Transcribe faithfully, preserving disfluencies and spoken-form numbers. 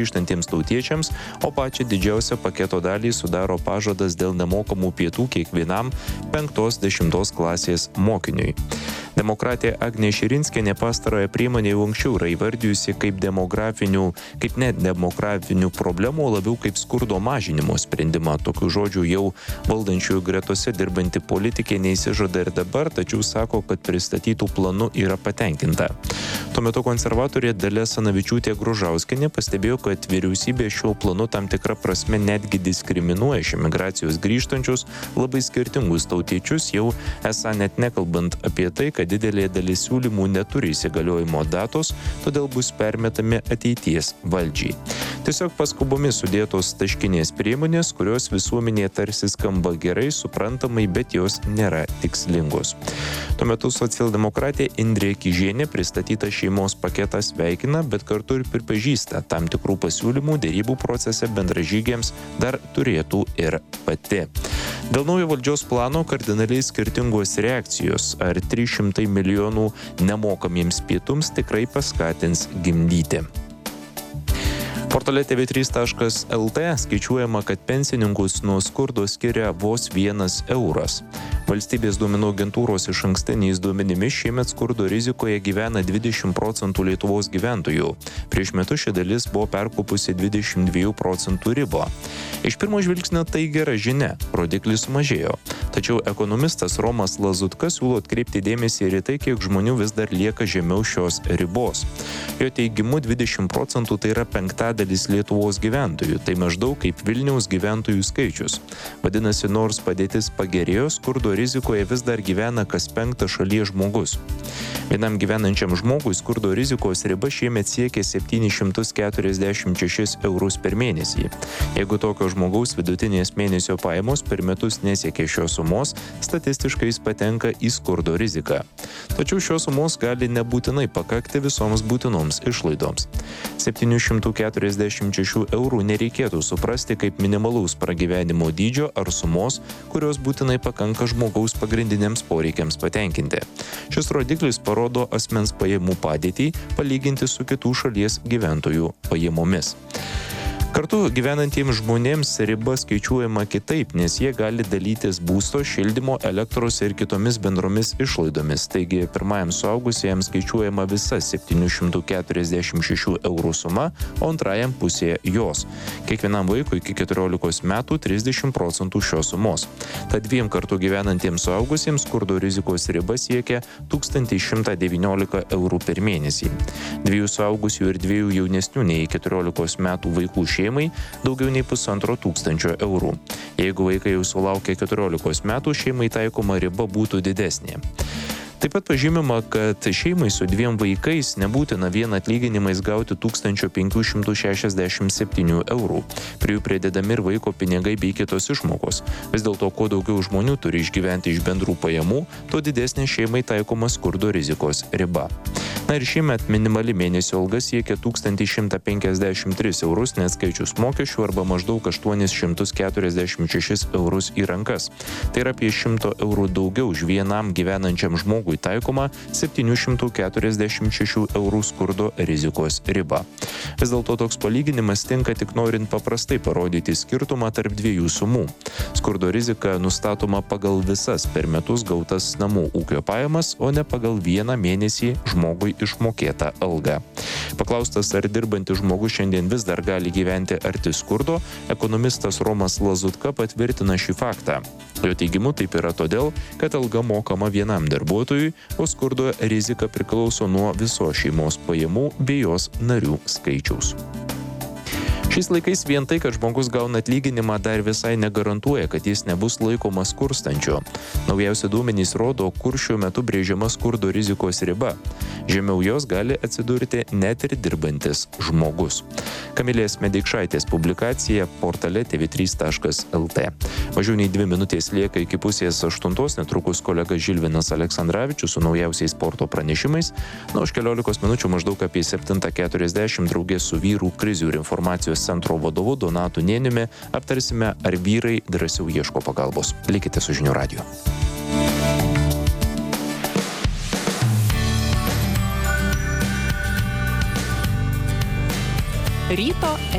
grįžtantiems tautiečiams, o pačią didžiausią paketo dalį sudaro pažadas dėl nemokamų pietų kiekvienam penktos dešimtos klasės mokiniui. Demokratė Agnė Širinskienė pastarąją priemonę jau anksčiau yra įvardijusi kaip demografinių, kaip net demografinių problemų, o labiau kaip skurdo mažinimo sprendimą. Tokių žodžių jau valdančiųjų gretose dirbanti politikė neįsižada ir dabar, tačiau sako, kad pristatytų planų yra patenkinta. Tuo metu konservatorė Dalia Asanavičiūtė Gružauskienė pastebėjo, kad vyriausybė šiuo planu tam tikrą prasme netgi diskriminuoja iš emigracijos grįžtančius labai skirtingus tautiečius, jau esą net nekalbant apie tai, kad didelė dalis siūlymų neturi įsigaliojimo datos, todėl bus permetami ateities valdžiai. Tiesiog paskubomis sudėtos taškinės priemonės, kurios visuomenėje tarsi skamba gerai, suprantamai, bet jos nėra tikslingos. Tuo metu socialdemokratė Indrė Kižienė pristatytą šeimos paketą sveikina, bet kartu ir pripažįsta, tam tikrų pasiūlymų dėrybų procese bendražygiams dar turėtų ir pati. Dėl naujo valdžios plano kardinaliai skirtingos reakcijos, ar trys šimtai milijonų nemokamiems pietums tikrai paskatins gimdyti. Portale T V trys taškas L T skaičiuojama, kad pensininkus nuo skurdo skiria vos vienas euras. Valstybės duomenų agentūros išankstiniais duomenimis šiemet skurdo rizikoje gyvena dvidešimt procentų Lietuvos gyventojų. Prieš metus ši dalis buvo perkopusi dvidešimt dviejų procentų ribą. Iš pirmo žvilgsnio tai gera žinia, rodiklis sumažėjo. Tačiau ekonomistas Romas Lazutka siūlo atkreipti dėmesį ir į tai, kiek žmonių vis dar lieka žemiau šios ribos. Jo teigimu dvidešimt procentų tai yra penktadalis Lietuvos gyventojų, tai maždaug kaip Vilniaus gyventojų skaičius. Vadinasi, nors padėtis pagerėjo, skurdo rizikoje vis dar gyvena kas penktas šalies žmogus. Vienam gyvenančiam žmogui skurdo rizikos riba šiemet siekia septynis šimtus keturiasdešimt šešis eurus per mėnesį. Jeigu tokio žmogaus vidutinės mėnesio pajamos per metus nesiekia šios sumos, statistiškai jis patenka į skurdo riziką. Tačiau šios sumos gali nebūtinai pakakti visoms būtinoms išlaidoms. septynių šimtų keturiasdešimt šešių eurų nereikėtų suprasti kaip minimalaus pragyvenimo dydžio ar sumos, kurios būtinai pakanka žmogaus pagrindiniams poreikiams patenkinti. Šis rodiklis parodo asmens pajamų padėtį palyginti su kitų šalies gyventojų pajamomis. Kartu gyvenantiems žmonėms riba skaičiuojama kitaip, nes jie gali dalytis būsto, šildymo, elektros ir kitomis bendromis išlaidomis. Taigi pirmajam suaugusiems skaičiuojama visa septynių šimtų keturiasdešimt šešių eurų suma, o antrajam pusėje jos. Kiekvienam vaikui iki keturiolikos metų trisdešimt procentų šios sumos. Tad dviem kartu gyvenantiems suaugusiems skurdo rizikos riba siekia tūkstantį šimtą devyniolika eurų per mėnesį. Dviejų suaugusių ir dviejų jaunesnių nei keturiolikos metų vaikų šeimai daugiau nei pusantro tūkstančio eurų. Jeigu vaikai jau sulaukia keturiolikos metų, šeimai taikoma riba būtų didesnė. Taip pat pažymima, kad šeimai su dviem vaikais nebūtina vien atlyginimais gauti tūkstančio penkių šimtų šešiasdešimt septynių eurų. Prie jų pridedami ir vaiko pinigai bei kitos išmokos. Vis dėlto, kuo daugiau žmonių turi išgyventi iš bendrų pajamų, tuo didesnė šeimai taikoma skurdo rizikos riba. Na ir šiemet minimali mėnesio alga siekia tūkstantį šimtą penkiasdešimt tris eurus neatskaičius mokesčių arba maždaug aštuonis šimtus keturiasdešimt šešis eurus į rankas. Tai yra apie šimtą eurų daugiau už vienam gyvenančiam žmogui taikoma septynių šimtų keturiasdešimt šešių eurų skurdo rizikos riba. Vis dėlto toks palyginimas tinka tik norint paprastai parodyti skirtumą tarp dviejų sumų. Skurdo rizika nustatoma pagal visas per metus gautas namų ūkio pajamas, o ne pagal vieną mėnesį žmogui išmokėtą algą. Paklaustas, ar dirbantis žmogus šiandien vis dar gali gyventi arti skurdo, ekonomistas Romas Lazutka patvirtina šį faktą. Jo teigimu taip yra todėl, kad alga mokama vienam darbuotojui, o skurdo rizika priklauso nuo visos šeimos pajamų bei jos narių skaičiaus. Šiais laikais vien tai, kad žmogus gauna atlyginimą, dar visai negarantuoja, kad jis nebus laikomas skurstančiu. Naujausi duomenys rodo, kur šiuo metu brėžiama skurdo rizikos riba. Žemiau jos gali atsidurti net ir dirbantis žmogus. Kamilės Medeikšaitės publikacija portale T V trys taškas L T. Mažiau nei dvi minutės lieka iki pusės aštuntos, netrukus kolega Žilvinas Aleksandravičius su naujausiais sporto pranešimais. Na, už keliolikos minučių maždaug apie septintą keturiasdešimt draugės su vyrų krizių ir informacijos centro vadovu Donatu Nėniumi aptarsime, ar vyrai drąsiau ieško pagalbos. Likite su Žinių radiju. ryto